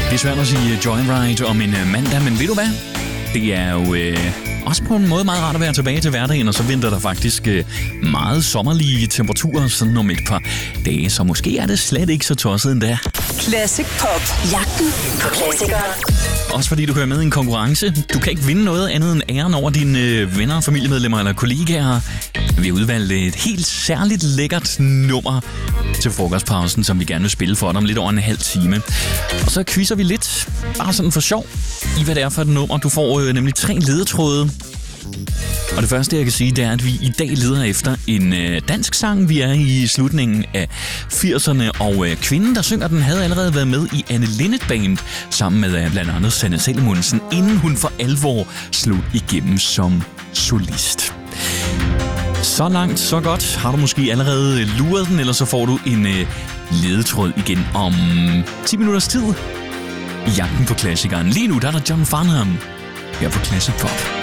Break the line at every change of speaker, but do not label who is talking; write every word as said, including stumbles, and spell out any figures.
Det er svært at sige Joyride om en mandag, men ved du hvad? Det er jo øh, også på en måde meget rart at være tilbage til hverdagen, og så venter der faktisk øh, meget sommerlige temperaturer sådan om et par dage, så måske er det slet ikke så tosset endda.
Classic Pop. Jagten på klassikere.
Også fordi du hører med i en konkurrence. Du kan ikke vinde noget andet end æren over dine øh, venner, familiemedlemmer eller kollegaer. Vi har udvalgt et helt særligt lækkert nummer til frokostpausen, som vi gerne vil spille for dig om lidt over en halv time. Og så quizzer vi lidt, bare sådan for sjov, i hvad det er for et nummer. Du får øh, nemlig tre ledetråde. Og det første, jeg kan sige, det er, at vi i dag leder efter en øh, dansk sang. Vi er i slutningen af firserne, og øh, kvinden, der synger den, havde allerede været med i Anne Linnet Band sammen med øh, blandt andet Sanne Salomonsen, inden hun for alvor slog igennem som solist. Så langt, så godt. Har du måske allerede luret den, eller så får du en øh, ledetråd igen om ti minutters tid i jagten på klassikeren. Lige nu der er der John Farnham her på Classic Pop.